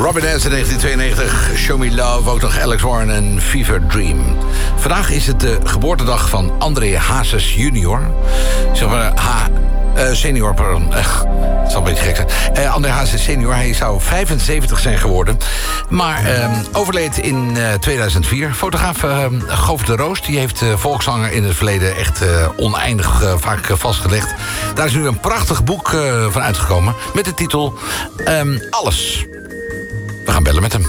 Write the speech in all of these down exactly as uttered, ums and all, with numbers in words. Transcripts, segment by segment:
Robin S. in negentien tweeënnegentig, Show Me Love, ook nog Alex Warren en Fever Dream. Vandaag is het de geboortedag van André Hazes junior. Zeg maar, H... Uh, senior, pardon. Uh, dat zal een beetje gek zijn. Uh, André Hazes senior, hij zou vijfenzeventig zijn geworden. Maar uh, overleed in uh, tweeduizend vier. Fotograaf uh, Govert de Roos, die heeft uh, volkszanger in het verleden echt uh, oneindig uh, vaak uh, vastgelegd. Daar is nu een prachtig boek uh, van uitgekomen met de titel um, Alles. We gaan bellen met hem.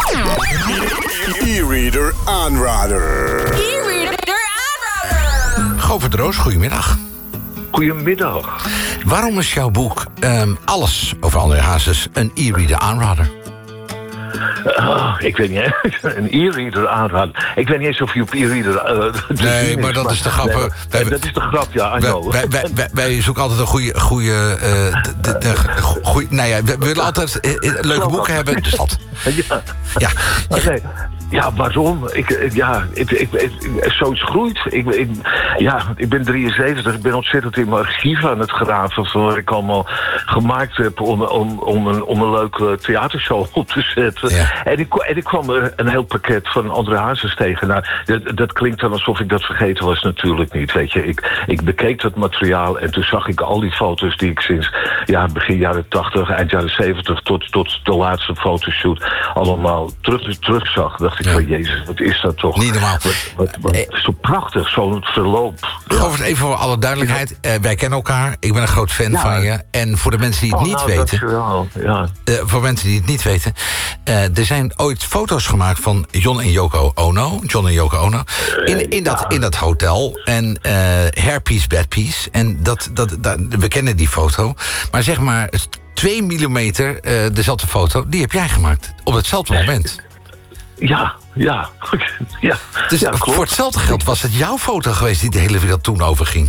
E-reader aanrader. E-reader aanrader. Govert de Roos, goedemiddag. Goedemiddag. Waarom is jouw boek um, Alles over André Hazes een e-reader aanrader? Uh, ik weet niet, hè? Een e-reader aanraden. Ik weet niet eens of je op e-reader... Uh, nee, maar dat is de grap. Nee, wij, dat is de grap, ja, I know. Wij, wij, wij, wij zoeken altijd een goede... goede, uh, de, de, goeie, nou ja, we willen altijd uh, leuke boeken hebben. Dus dat. Ja. Ja. Okay. Ja, waarom? Ik, ja, ik, ik, ik, zoiets groeit. Ik, ik, ja, ik ben drieënzeventig. Ik ben ontzettend in mijn archief aan het graven van wat ik allemaal gemaakt heb om, om, om, een, om een leuke theatershow op te zetten. Ja. En, ik, en ik kwam er een heel pakket van André Hazes tegen. Nou, dat, dat klinkt dan alsof ik dat vergeten was, natuurlijk niet. Weet je, ik, ik bekeek dat materiaal en toen zag ik al die foto's die ik sinds ja, begin jaren tachtig, eind jaren zeventig tot, tot de laatste fotoshoot allemaal terug, terug zag. Dacht ik, ja. Van Jezus, wat is dat toch? Niet normaal. Wat, wat, wat, eh, zo prachtig, zo'n verloop. Govert, even voor alle duidelijkheid. Uh, wij kennen elkaar. Ik ben een groot fan ja. van je. En voor de mensen die het oh, niet nou, weten... Wel, ja. uh, voor mensen die het niet weten... Uh, er zijn ooit foto's gemaakt van John en Yoko Ono. John en Yoko Ono. In, in, dat, in dat hotel. En uh, hairpiece, badpiece. En dat, dat, dat, we kennen die foto. Maar zeg maar... twee millimeter, uh, dezelfde foto, die heb jij gemaakt. Op hetzelfde moment. Ja, ja. ja. Dus ja, voor hetzelfde geld was het jouw foto geweest die de hele wereld toen overging.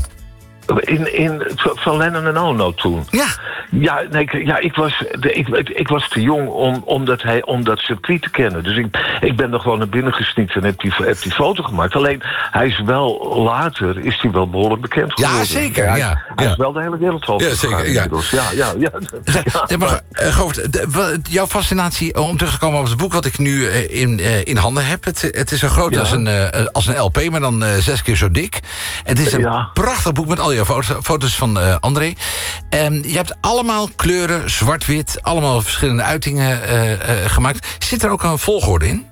In, in, van Lennon en Ono toen? Ja. Ja, nee, ja ik, was, de, ik, ik was te jong om, om, dat, hij, om dat circuit te kennen. Dus ik, ik ben er gewoon naar binnen gesneakt en heb die, heb die foto gemaakt. Alleen, hij is wel later, is hij wel behoorlijk bekend geworden. Ja, zeker. Ja, ja. Hij ja. is wel de hele wereld over. Ja, zeker. Ja. Ja, ja, ja. ja. ja maar, uh, Govert, de, jouw fascinatie, om terug te komen op het boek wat ik nu uh, in, uh, in handen heb. Het, het is zo groot ja. als, een, uh, als een L P, maar dan uh, zes keer zo dik. Het is een ja. prachtig boek met al je foto's, foto's van uh, André. Um, je hebt allemaal kleuren, zwart-wit, allemaal verschillende uitingen uh, uh, gemaakt. Zit er ook een volgorde in?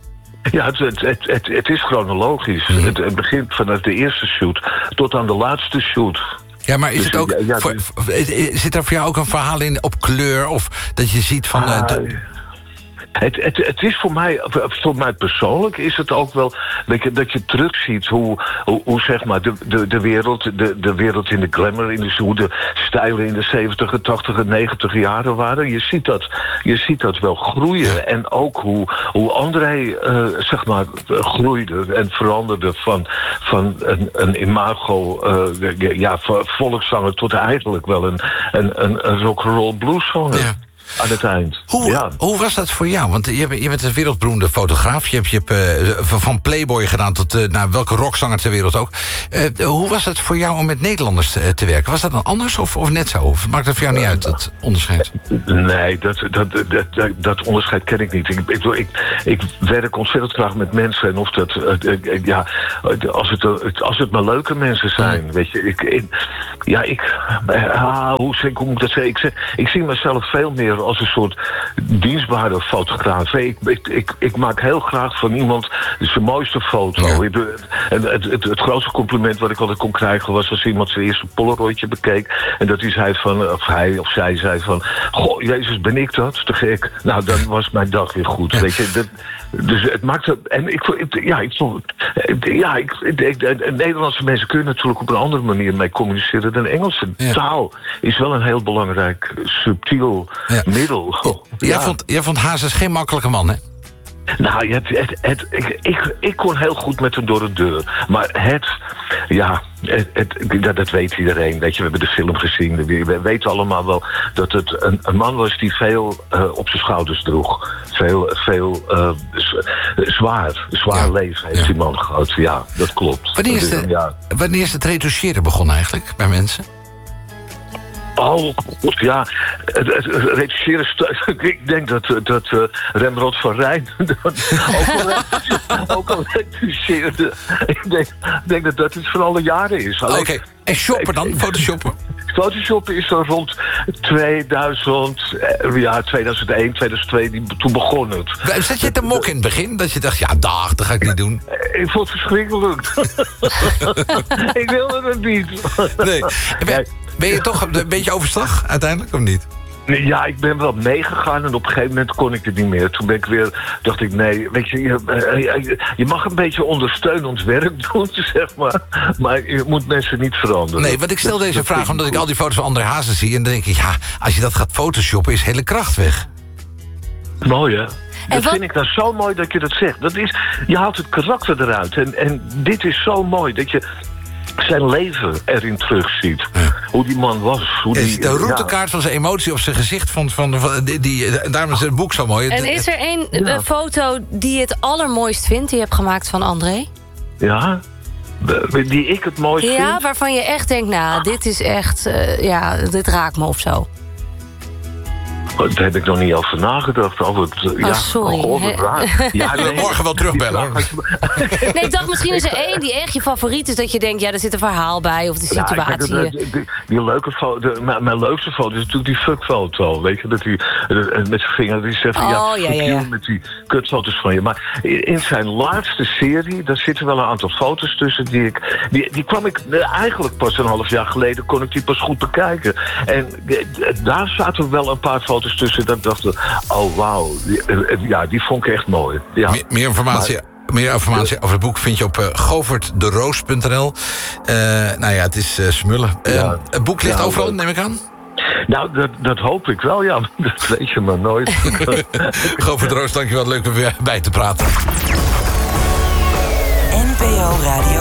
Ja, het, het, het, het, het is chronologisch. Mm-hmm. Het, het begint vanaf de eerste shoot tot aan de laatste shoot. Ja, maar is dus, het ook, ja, ja, voor, zit er voor jou ook een verhaal in op kleur? Of dat je ziet van... Uh, de... Het, het, het is voor mij, voor mij persoonlijk is het ook wel dat je, dat je terugziet hoe, hoe, hoe zeg maar de, de, de wereld, de, de wereld in de glamour, in de, hoe de stijlen in de zeventig, tachtig en negentig jaren waren. Je ziet dat, je ziet dat wel groeien. En ook hoe, hoe André uh, zeg maar groeide en veranderde van, van een, een imago, uh, ja, volkszanger tot eigenlijk wel een, een, een, een rock'n'roll blueszanger. Ja. Aan het eind. Hoe, ja. hoe was dat voor jou? Want je bent, je bent een wereldberoemde fotograaf. Je hebt, je hebt uh, van Playboy gedaan tot uh, nou, welke rockzanger ter wereld ook. Uh, hoe was het voor jou om met Nederlanders te, te werken? Was dat dan anders of, of net zo? Of maakt het voor jou niet uit, dat onderscheid? Nee, dat, dat, dat, dat, dat onderscheid ken ik niet. Ik, ik, ik, ik werk ontzettend graag met mensen. En of dat, uh, ja, als het, als het maar leuke mensen zijn. Mm. Weet je, ik, ik, ja, ik, uh, hoe, hoe moet ik dat zeggen? Ik, ik zie mezelf veel meer als een soort dienstbare fotograaf. Ik, ik, ik, ik maak heel graag van iemand zijn mooiste foto. Ja. En het, het, het grootste compliment wat ik altijd kon krijgen was als iemand zijn eerste Polaroidje bekeek. En dat hij zei van, of hij of zij zei van, goh, Jezus, ben ik dat? Te gek. Nou, dan was mijn dag weer goed. Ja. Weet je, dat, dus het maakt het. En ik, ik ja, ik vond. Ja, ik, ik, ik, Nederlandse mensen kunnen natuurlijk op een andere manier mee communiceren dan Engelse. Ja. Taal is wel een heel belangrijk, subtiel ja. middel. Oh, jij, ja. vond, jij vond Hazes geen makkelijke man, hè? Nou, het, het, het, ik, ik, ik kon heel goed met hem door de deur. Maar het, ja, het, het, dat, dat weet iedereen. Weet je, we hebben de film gezien. We weten allemaal wel dat het een, een man was die veel uh, op zijn schouders droeg. Veel, veel uh, zwaar, zwaar ja. leven heeft ja. die man gehad. Ja, dat klopt. Wanneer is, de, ja. wanneer is het retoucheren begonnen eigenlijk bij mensen? Oh, god, ja. Het, het, het regisseren... stu- Ik denk dat, dat uh, Rembrandt van Rijn... dat ook al, ook al regisseerde. Ik denk, denk dat dat iets van alle jaren is. Oké, okay. En shoppen dan? Photoshoppen? Photoshoppen is zo rond tweeduizend, ja, tweeduizend één, tweeduizend twee, die, toen begon het. Zet je het een mok in het begin? Dat je dacht, ja, dag, dat ga ik niet doen. Ik vond het verschrikkelijk. Ik wilde het niet. Nee. Ben, ben je toch een beetje overstag uiteindelijk, of niet? Ja, ik ben wel meegegaan en op een gegeven moment kon ik het niet meer. Toen ben ik weer, dacht ik, nee, weet je, je, je mag een beetje ondersteunend werk doen, zeg maar. Maar je moet mensen niet veranderen. Nee, want ik stel deze vraag omdat ik al die foto's van André Hazes zie. En dan denk ik, ja, als je dat gaat photoshoppen, is hele kracht weg. Mooi, hè? Dat wat... vind ik nou zo mooi dat je dat zegt. Dat is, je haalt het karakter eruit. En, en dit is zo mooi dat je zijn leven erin terugziet. Ja. Hoe die man was. Hoe die, de routekaart ja. van zijn emotie op zijn gezicht. Van, van, van, die, die, daarom is het boek zo mooi. En is er één ja. foto die je het allermooist vindt... die je hebt gemaakt van André? Ja, die ik het mooist ja, vind. Ja, waarvan je echt denkt, nou, dit is echt... Uh, ja, dit raakt me of zo. Daar heb ik nog niet over nagedacht. Over het, oh, ja, sorry. Oh, ja, nee. Morgen wel terugbellen, hoor. Nee, ik dacht misschien is er één die echt je favoriet is... dat je denkt, ja, er zit een verhaal bij of de situatie. Ja, die, die, die leuke foto, de, mijn, mijn leukste foto is natuurlijk die fuckfoto. Weet je, dat hij met zijn vinger die zegt... Oh, ja, ja, ja, ja. met die kutfoto's van je. Maar in zijn laatste serie, daar zitten wel een aantal foto's tussen... die ik, die, die kwam ik eigenlijk pas een half jaar geleden... kon ik die pas goed bekijken. En daar zaten wel een paar foto's tussen dat ik dacht, oh wauw, ja, die vond ik echt mooi. Ja. Meer, meer informatie, maar, meer informatie over het boek vind je op uh, govert de roos punt n l. Uh, nou ja, het is uh, smullen. Uh, ja. Het boek ligt ja, overal, neem ik aan? Nou, dat, dat hoop ik wel, ja. Dat weet je maar nooit. Govert de Roos, dankjewel. Leuk om weer bij te praten. N P O Radio